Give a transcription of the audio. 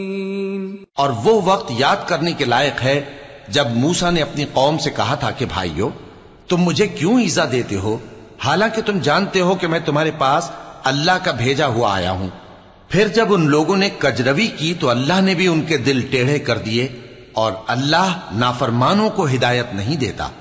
और वो वक्त याद करने के लायक है जब मूसा ने अपनी कौम से कहा था कि भाइयों, तुम मुझे क्यों ईजा देते हो, हालांकि तुम जानते हो कि मैं तुम्हारे पास अल्लाह का भेजा हुआ आया हूं। फिर जब उन लोगों ने कजरवी की तो अल्लाह ने भी उनके दिल टेढ़े कर दिए, और अल्लाह नाफरमानों को हिदायत नहीं देता।